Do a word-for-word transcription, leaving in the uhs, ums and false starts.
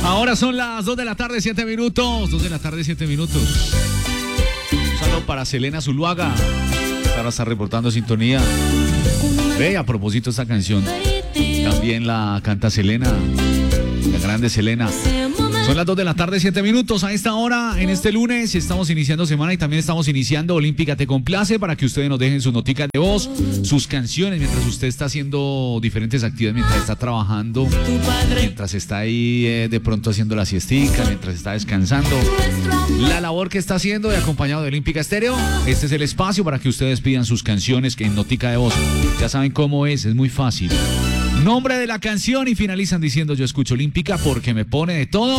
Ahora son las dos de la tarde, siete minutos. dos de la tarde, siete minutos. Un saludo para Selena Zuluaga. Ahora está reportando sintonía. Ve, a propósito esta canción, también la canta Selena, la grande Selena. Son las dos de la tarde, siete minutos. A esta hora, en este lunes, estamos iniciando semana y también estamos iniciando Olímpica Te Complace para que ustedes nos dejen sus noticas de voz, sus canciones, mientras usted está haciendo diferentes actividades, mientras está trabajando, mientras está ahí eh, de pronto haciendo la siestica, mientras está descansando. La labor que está haciendo y acompañado de Olímpica Estéreo, este es el espacio para que ustedes pidan sus canciones en notica de voz. Ya saben cómo es, es muy fácil. Nombre de la canción y finalizan diciendo: yo escucho Olímpica porque me pone de todo.